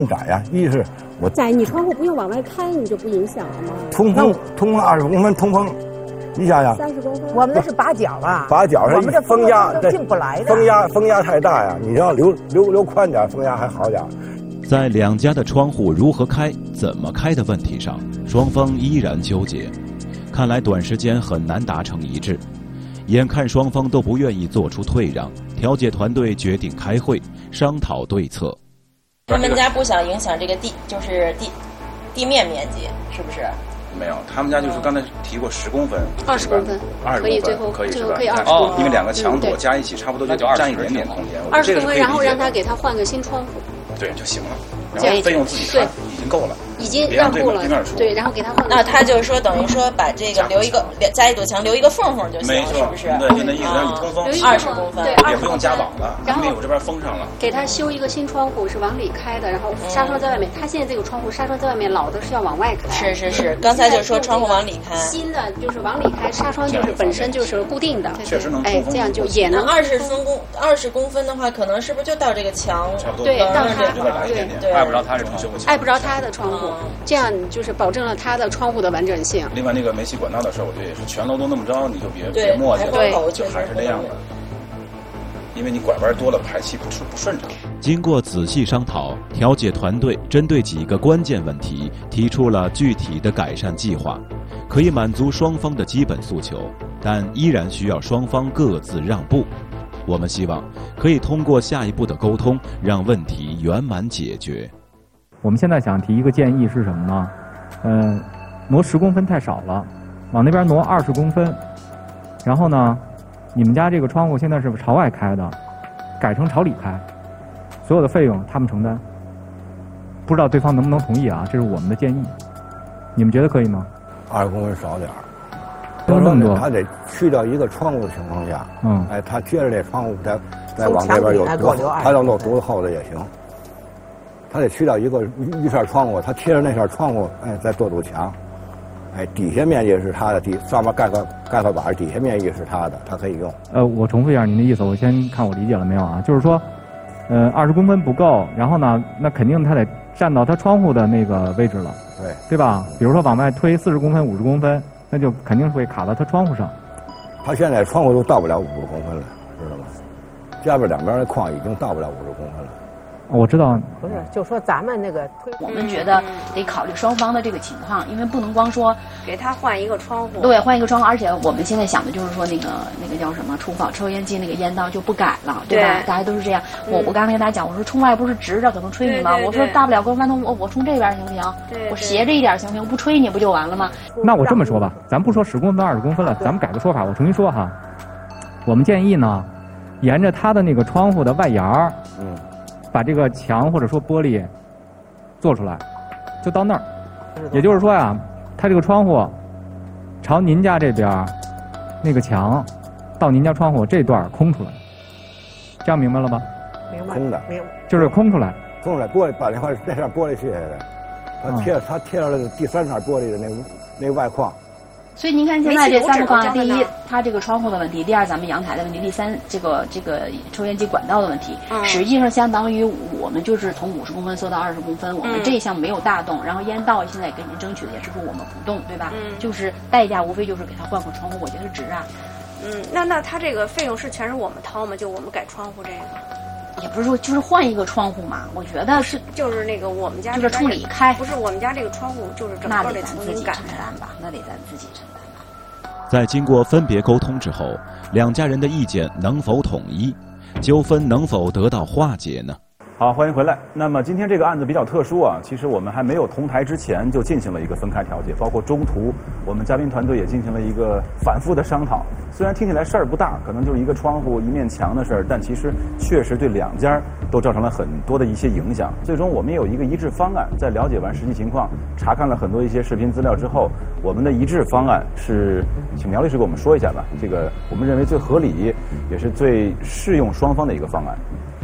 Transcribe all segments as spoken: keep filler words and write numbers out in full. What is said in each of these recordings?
窄呀，一是我窄，你窗户不用往外开，你就不影响了吗？ 通风，通风二十公分通风，你想想， 三十公分， 我们那是把角啊， 把角上我们这风压都进不来的， 风压风压太大呀，你要留留留宽点，风压还好点。 在两家的窗户如何开、怎么开的问题上，双方依然纠结，看来短时间很难达成一致。眼看双方都不愿意做出退让，调解团队决定开会商讨对策。 他们家不想影响这个地，就是地地面面积，是不是？ 没有，他们家就是刚才提过十公分， 二十公分， 二十公分可以最后可以最后可以二十公分， 因为两个墙垛加一起差不多就占一点点空间。 二十公分，然后让他给他换个新窗户， 对就行了，然后费用自己摊已经够了。 已经让步了，对，然后给他换。 那他就是说，等于说把这个留一个加一堵墙，留一个缝缝就行了，是不是？ 对，就那意思，让你通风二十公分， 对， 也不用加网了， 然后因为我这边封上了。 给他修一个新窗户，是往里开的，然后纱窗在外面。他现在这个窗户纱窗在外面，老的是要往外开。 是是是，刚才就说窗户往里开， 新的就是往里开，纱窗就是本身就是固定的， 确实能哎，这样就也能。 二十分公二十公分的话，可能是不是就到这个墙？ 差不多， 对，到他对对， 碍不着他这窗户， 碍不着他的窗户，这样就是保证了他的窗户的完整性。 另外那个煤气管道的事儿，我觉得也是全楼都那么着，你就别别磨叽了，就还是这样的。因为你拐弯多了，排气不顺不顺畅。 经过仔细商讨，调解团队针对几个关键问题提出了具体的改善计划，可以满足双方的基本诉求，但依然需要双方各自让步。我们希望可以通过下一步的沟通，让问题圆满解决。 我们现在想提一个建议是什么呢？嗯、呃，挪十公分太少了，往那边挪二十公分。然后呢，你们家这个窗户现在是朝外开的，改成朝里开，所有的费用他们承担。不知道对方能不能同意啊？这是我们的建议，你们觉得可以吗？ 二十公分少点儿， 不用那么多， 他得去掉一个窗户的情况下， 嗯， 哎，他接着这窗户再再往这边有多，他要弄多厚的也行。他得去掉一个一片窗户，他贴着那片窗户，哎，再做堵墙，哎，底下面积是他的，底上面盖个盖个板，底下面积是他的，他可以用。 呃，我重复一下您的意思，我先看我理解了没有啊？就是说，呃，二十公分不够，然后呢，那肯定他得站到他窗户的那个位置了， 对， 对吧？比如说往外推四十公分、五十公分，那就肯定会卡到他窗户上。 他现在窗户都到不了五十公分了，知道吗？下边两边的框已经到不了五十公分了。 我知道， 不是，就说咱们那个推， 我们觉得得考虑双方的这个情况，因为不能光说给他换一个窗户， 对，换一个窗户，而且我们现在想的就是说那个那个叫什么厨房抽烟机那个烟道就不改了，对吧？ 对大家都是这样。我我刚才跟大家讲，我说冲外不是直着可能吹你吗？ 对对对我说大不了跟弯头我我冲这边行不行？ 对， 我斜着一点行不行？不吹你不就完了吗？ 那我这么说吧，咱不说十公分、二十公分了，咱们改个说法，我重新说哈。我们建议呢，沿着他的那个窗户的外沿儿， 嗯。 把这个墙或者说玻璃做出来，就到那儿。也就是说呀，它这个窗户朝您家这边那个墙到您家窗户这段空出来，这样明白了吧？ 明白， 空的， 明白， 就是空出来， 空出来，玻璃把那块那片玻璃卸下来，他贴、嗯、他贴上了第三层玻璃的那个那个外框。 所以您看现在这三个方案，第一，它这个窗户的问题；第二，咱们阳台的问题；第三，这个这个抽烟机管道的问题。嗯、实际上，相当于我们就是从五十公分缩到二十公分，我们这一项没有大动。然后烟道现在也跟您争取的也是说我们不动，对吧？嗯。就是代价无非就是给他换个窗户，我觉得值啊。 嗯，那那他这个费用是全是我们掏吗？就我们改窗户这个？ 也不是说就是换一个窗户嘛，我觉得是就是那个我们家就是处理开， 不是我们家这个窗户就是整个得重新改吧，那得咱自己承担吧。 在经过分别沟通之后，两家人的意见能否统一，纠纷能否得到化解呢？ 好，欢迎回来。那么今天这个案子比较特殊啊，其实我们还没有同台之前就进行了一个分开调解，包括中途我们嘉宾团队也进行了一个反复的商讨。虽然听起来事儿不大，可能就是一个窗户一面墙的事儿，但其实确实对两家都造成了很多的一些影响。最终我们也有一个一致方案，在了解完实际情况，查看了很多一些视频资料之后，我们的一致方案是，请苗律师给我们说一下吧。这个我们认为最合理，也是最适用双方的一个方案。 就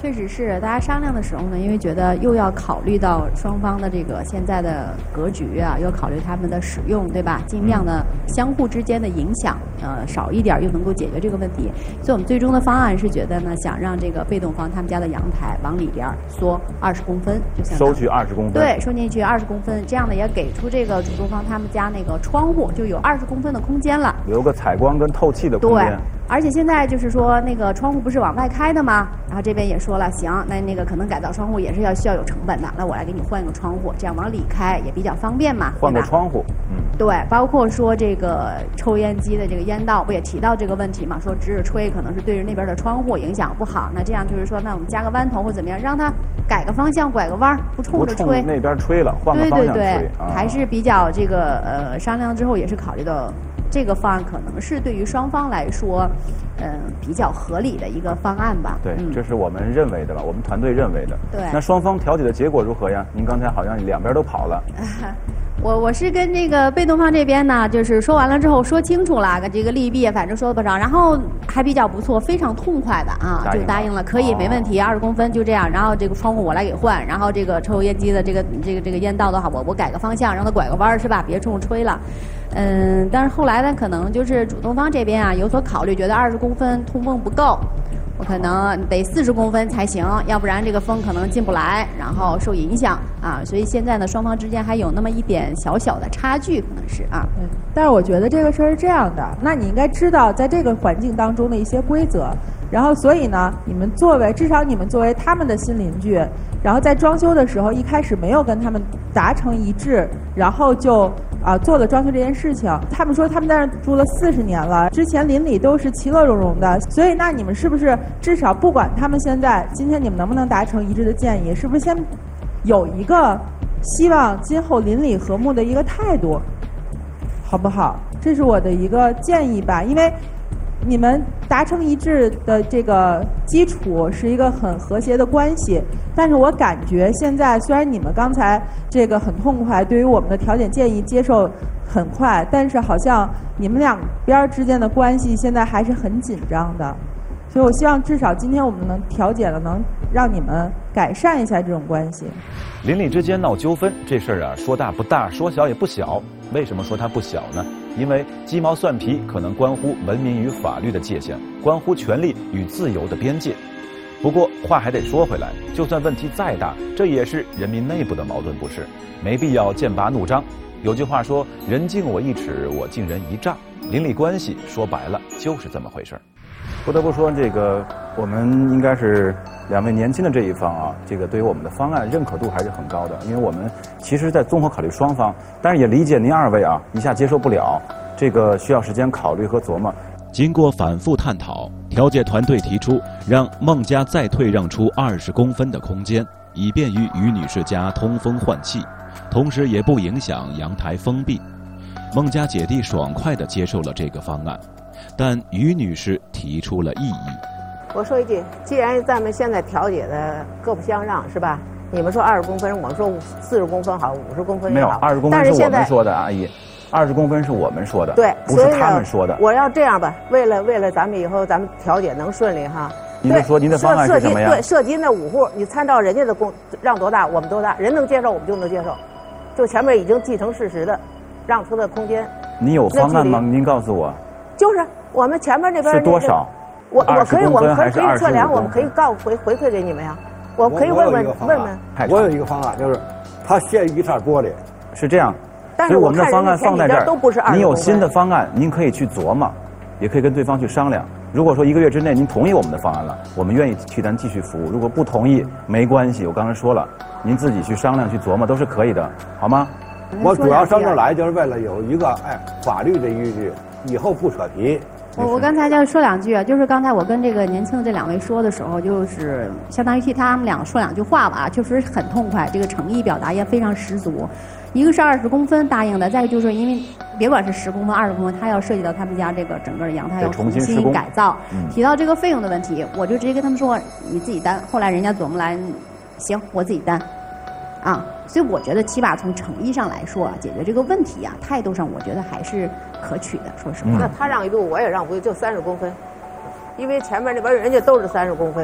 确实是大家商量的时候呢，因为觉得又要考虑到双方的这个现在的格局啊，又考虑他们的使用，对吧？尽量的相互之间的影响，呃，少一点又能够解决这个问题。所以我们最终的方案是觉得呢，想让这个被动方他们家的阳台往里边缩二十公分，就相当于收去二十公分， 对，收进去二十公分，这样呢也给出这个主动方他们家那个窗户就有二十公分的空间了， 留个采光跟透气的空间。 对。而且现在就是说，那个窗户不是往外开的吗？然后这边也说了，行，那那个可能改造窗户也是要需要有成本的，那我来给你换个窗户，这样往里开也比较方便嘛。 换个窗户，嗯， 对，包括说这个抽烟机的这个烟道，不也提到这个问题嘛？说直着吹可能是对着那边的窗户影响不好，那这样就是说，那我们加个弯头或怎么样，让它改个方向，拐个弯，不冲着吹。 不冲那边吹了，换个方向吹。 对对对， 啊、 还是比较这个呃商量之后也是考虑到。这个方案可能是对于双方来说，嗯、呃，比较合理的一个方案吧。 对， 嗯、 这是我们认为的吧，我们团队认为的。 对。 那双方调解的结果如何呀？您刚才好像两边都跑了。 我我是跟这个被动方这边呢，就是说完了之后说清楚了，这个利弊反正说了不少，然后还比较不错，非常痛快的啊，就答应了，可以、哦、没问题，二十公分就这样，然后这个窗户我来给换，然后这个抽油烟机的这个这个这个烟道的话，我我改个方向，让它拐个弯是吧？别冲着吹了。嗯，但是后来呢，可能就是主动方这边啊有所考虑，觉得二十公分通风不够。我可能得四十公分才行，要不然这个风可能进不来，然后受影响啊。所以现在呢，双方之间还有那么一点小小的差距，可能是啊。 嗯，但是我觉得这个事儿是这样的，那你应该知道在这个环境当中的一些规则，然后所以呢，你们作为至少你们作为他们的新邻居，然后在装修的时候一开始没有跟他们达成一致，然后就。啊，做了装修这件事情，他们说他们在那住了四十年了，之前邻里都是其乐融融的，所以那你们是不是至少不管他们现在今天你们能不能达成一致的建议，是不是先有一个希望今后邻里和睦的一个态度，好不好？这是我的一个建议吧，因为你们达成一致的这个基础是一个很和谐的关系，但是我感觉现在虽然你们刚才这个很痛快，对于我们的调解建议接受很快，但是好像你们两边之间的关系现在还是很紧张的，所以我希望至少今天我们能调解了，能让你们改善一下这种关系。 邻里之间闹纠纷这事儿啊，说大不大，说小也不小。为什么说它不小呢？因为鸡毛蒜皮可能关乎文明与法律的界限，关乎权利与自由的边界。不过话还得说回来，就算问题再大，这也是人民内部的矛盾，不是？没必要剑拔弩张。有句话说，人敬我一尺，我敬人一丈。邻里关系说白了就是这么回事儿。不得不说，这个我们应该是两位年轻的这一方啊，这个对于我们的方案认可度还是很高的，因为我们其实在综合考虑双方，但是也理解您二位啊一下接受不了，这个需要时间考虑和琢磨。 经过反复探讨，调解团队提出让孟家再退让出二十公分的空间，以便于于女士家通风换气，同时也不影响阳台封闭。孟家姐弟爽快地接受了这个方案，但于女士提出了异议。 我说一句，既然咱们现在调解的各不相让，是吧？你们说二十公分，我们说四十公分好，五十公分也好。 没有，二十公分是我们说的，阿姨。二十公分是我们说的， 对， 不是他们说的。 我要这样吧，为了为了咱们以后咱们调解能顺利哈。 您就说您的方案是什么呀？ 对，涉及那五户，你参照人家的公让多大，我们多大，人能接受我们就能接受，就前面已经既成事实的让出的空间。 你有方案吗？您告诉我。 就是我们前面那边是多少？ 我我可以，我们可以可以测量，我们可以告回回馈给你们呀。我可以问问问问。 我有一个方案，就是它限一扇玻璃， 是这样。 但是我们的方案放在这儿， 都不是二十公分。 您有新的方案，您可以去琢磨，也可以跟对方去商量。如果说一个月之内您同意我们的方案了，我们愿意替咱继续服务；如果不同意，没关系，我刚才说了，您自己去商量去琢磨都是可以的，好吗？ 我主要上这儿来就是为了有一个哎法律的依据，以后不扯皮。 我我刚才就说两句啊，就是刚才我跟这个年轻的这两位说的时候，就是相当于替他们俩说两句话吧，确实很痛快，这个诚意表达也非常十足。一个是二十公分答应的，再一个就是因为别管是十公分、二十公分，它要涉及到他们家这个整个的阳台要重新改造，嗯、提到这个费用的问题，我就直接跟他们说你自己担。后来人家琢磨来，行，我自己担。啊，所以我觉得起码从诚意上来说啊，解决这个问题啊，态度上我觉得还是可取的。说实话， 那他让一步，我也让一步，就三十公分，因为前面那边人家都是三十公分，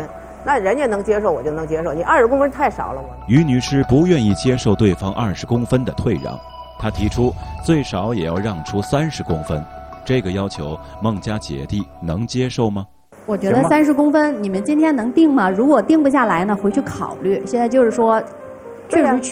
那人家能接受，我就能接受。你二十公分太少了，我。 于女士不愿意接受对方二十公分的退让，她提出最少也要让出三十公分。这个要求，孟家姐弟能接受吗？ 我觉得三十公分，你们今天能定吗？如果定不下来呢，回去考虑。现在就是说，确实